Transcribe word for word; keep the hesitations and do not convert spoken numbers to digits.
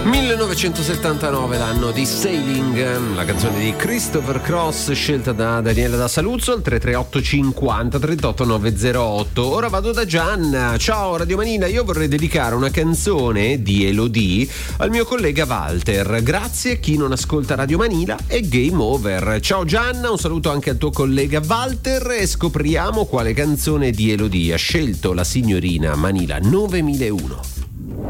millenovecentosettantanove, l'anno di Sailing, la canzone di Christopher Cross scelta da Daniele da Saluzzo al tre tre otto cinquanta trentotto novecentotto. Ora vado da Gianna. Ciao Radio Manina, io vorrei dedicare una canzone di Elodie al mio collega Walter. Grazie, chi non ascolta Radio Manila è game over. Ciao Gianna, un saluto anche al tuo collega Walter e scopriamo quale canzone di Elodie ha scelto la signorina Manila novemilauno.